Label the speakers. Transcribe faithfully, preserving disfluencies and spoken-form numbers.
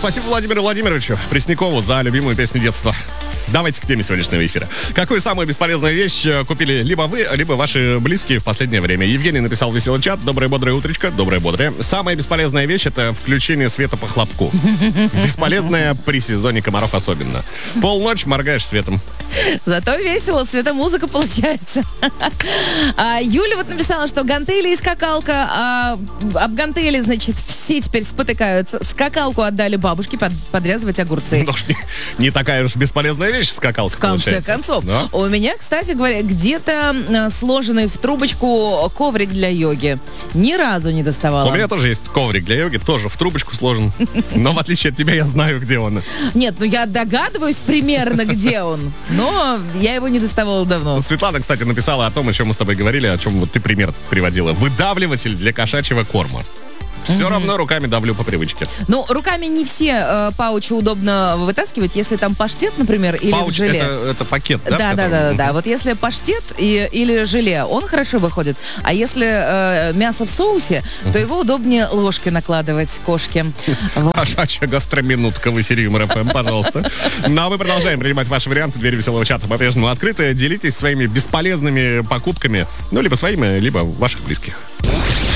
Speaker 1: Спасибо Владимиру Владимировичу Преснякову за любимую песню детства. Давайте к теме сегодняшнего эфира. Какую самую бесполезную вещь купили либо вы, либо ваши близкие в последнее время? Евгений написал веселый чат. Доброе бодрое утречко. Доброе бодрое. Самая бесполезная вещь — это включение света по хлопку. Бесполезная при сезоне комаров особенно. Полночь моргаешь светом.
Speaker 2: Зато весело, светомузыка получается. а, Юля вот написала, что гантели и скакалка. А, об гантели, значит, все теперь спотыкаются. Скакалку отдали бабушке под, подвязывать огурцы.
Speaker 1: Ну, не, не такая уж бесполезная вещь скакалка.
Speaker 2: В конце
Speaker 1: получается.
Speaker 2: концов.
Speaker 1: Да?
Speaker 2: У меня, кстати говоря, где-то а, сложенный в трубочку коврик для йоги. Ни разу не доставала.
Speaker 1: У меня тоже есть коврик для йоги, тоже в трубочку сложен. Но в отличие от тебя я знаю, где он.
Speaker 2: Нет, ну я догадываюсь примерно, где он. Но я его не доставала давно.
Speaker 1: Светлана, кстати, написала о том, о чем мы с тобой говорили, о чем вот ты пример приводила. Выдавливатель для кошачьего корма. Все mm-hmm. равно руками давлю по привычке.
Speaker 2: Ну, руками не все э, паучи удобно вытаскивать, если там паштет, например, или
Speaker 1: Пауч
Speaker 2: желе.
Speaker 1: Это, это пакет, да?
Speaker 2: Да, да, да, да, да. Вот если паштет и, или желе, он хорошо выходит. А если э, мясо в соусе, то его удобнее ложкой накладывать кошке.
Speaker 1: Кошачья гастроминутка в эфире Юмор ФМ, пожалуйста. Ну, а мы продолжаем принимать ваши варианты. Дверь веселого чата по-прежнему открыты. Делитесь своими бесполезными покупками. Ну, либо своими, либо ваших близких.